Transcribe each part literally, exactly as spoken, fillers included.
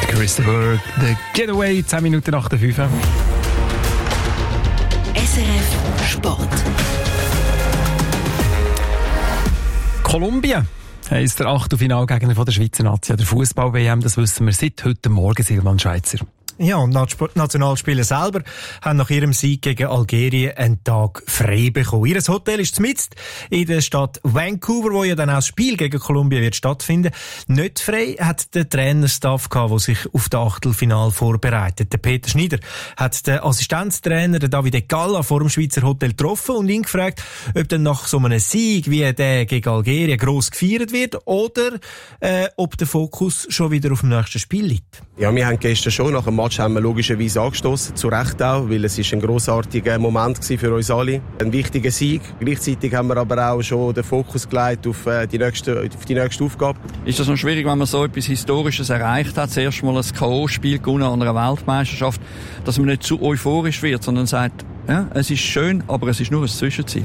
Christopher, The Getaway, zehn Minuten nach der fünf. S R F Sport. Kolumbien heisst der Achtelfinalgegner der Schweizer Nazi der Fußball-W M. Das wissen wir seit heute Morgen, Silvan Schweizer. Ja, und die Nationalspieler selber haben nach ihrem Sieg gegen Algerien einen Tag frei bekommen. Ihr Hotel ist mitten in der Stadt Vancouver, wo ja dann auch das Spiel gegen Kolumbien wird stattfinden. Nicht frei hat der Trainerstaff gehabt, der sich auf das Achtelfinal vorbereitet. Der Peter Schneider hat den Assistenztrainer, den David Galla, vor dem Schweizer Hotel getroffen und ihn gefragt, ob dann nach so einem Sieg wie der gegen Algerien gross gefeiert wird oder äh, ob der Fokus schon wieder auf dem nächsten Spiel liegt. Ja, wir haben gestern schon nach dem Match haben wir logischerweise angestoßen, zu Recht auch, weil es ist ein grossartiger Moment für uns alle. Ein wichtiger Sieg. Gleichzeitig haben wir aber auch schon den Fokus gelegt auf äh, die nächste, auf die nächste Aufgabe. Ist das noch schwierig, wenn man so etwas Historisches erreicht hat, zuerst mal ein K O-Spiel gewonnen an einer Weltmeisterschaft, dass man nicht zu euphorisch wird, sondern sagt, ja, es ist schön, aber es ist nur ein Zwischenziel?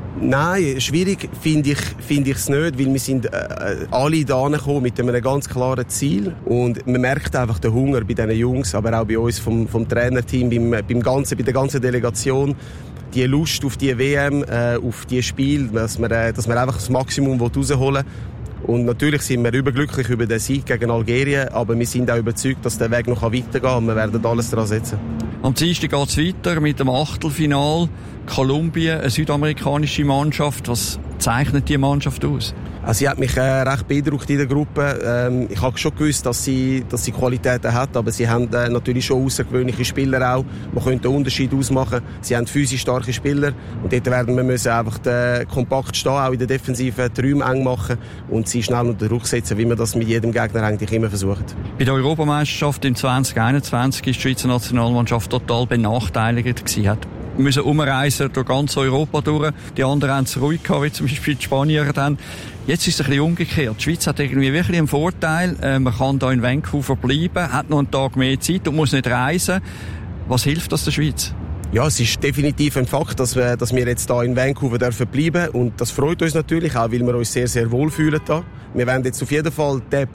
Nein, schwierig finde ich finde ich es nicht, weil wir sind äh, alle da gekommen mit einem ganz klaren Ziel und man merkt einfach den Hunger bei diesen Jungs, aber auch bei uns vom, vom Trainerteam, beim, beim ganzen, bei der ganzen Delegation, die Lust auf die W M, äh, auf die Spiel, dass wir, äh, dass wir einfach das Maximum rausholen wollen. Und natürlich sind wir überglücklich über den Sieg gegen Algerien, aber wir sind auch überzeugt, dass der Weg noch weitergehen kann und wir werden alles daran setzen. Am Dienstag geht es weiter mit dem Achtelfinal. Kolumbien, eine südamerikanische Mannschaft. Was zeichnet die Mannschaft aus? Also sie hat mich äh, recht beeindruckt in der Gruppe. Ähm, ich habe schon gewusst, dass sie, dass sie Qualitäten hat, aber sie haben äh, natürlich schon außergewöhnliche Spieler auch. Man könnte einen Unterschied ausmachen. Sie haben physisch starke Spieler und dort werden wir müssen einfach äh, kompakt stehen, auch in der Defensive die Räume eng machen und sie schnell unter Druck setzen, wie man das mit jedem Gegner eigentlich immer versucht. Bei der Europameisterschaft im zwanzig einundzwanzig ist die Schweizer Nationalmannschaft total benachteiligt gewesen. Hat Wir müssen umreisen durch ganz Europa durch. Die anderen haben es ruhig gehabt, wie zum Beispiel die Spanier dann. Jetzt ist es ein bisschen umgekehrt. Die Schweiz hat irgendwie wirklich einen Vorteil. Äh, man kann hier in Vancouver bleiben, hat noch einen Tag mehr Zeit und muss nicht reisen. Was hilft das der Schweiz? Ja, es ist definitiv ein Fakt, dass wir, dass wir jetzt hier in Vancouver dürfen bleiben und das freut uns natürlich auch, weil wir uns sehr, sehr wohl fühlen da. Wir werden jetzt auf jeden Fall den